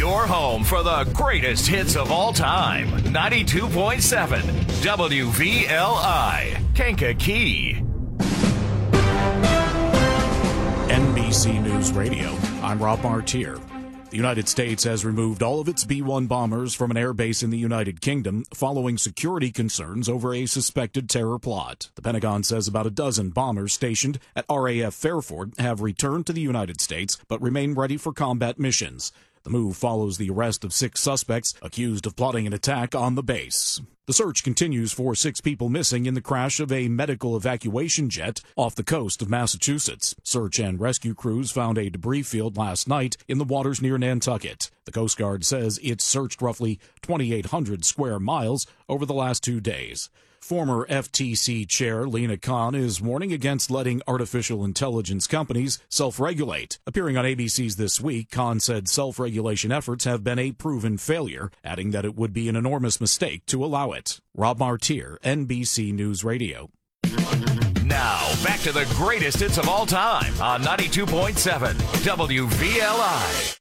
Your home for the greatest hits of all time. 92.7 WVLI, Kankakee. NBC News Radio. I'm Rob Martier. The United States has removed all of its B-1 bombers from an airbase in the United Kingdom following security concerns over a suspected terror plot. The Pentagon says about a dozen bombers stationed at RAF Fairford have returned to the United States but remain ready for combat missions. The move follows the arrest of 6 suspects accused of plotting an attack on the base. The search continues for 6 people missing in the crash of a medical evacuation jet off the coast of Massachusetts. Search and rescue crews found a debris field last night in the waters near Nantucket. The Coast Guard says it searched roughly 2,800 square miles over the last 2 days. Former FTC Chair Lina Khan is warning against letting artificial intelligence companies self-regulate. Appearing on ABC's This Week, Khan said self-regulation efforts have been a proven failure, adding that it would be an enormous mistake to allow it. Rob Martier, NBC News Radio. Now, back to the greatest hits of all time on 92.7 WVLI.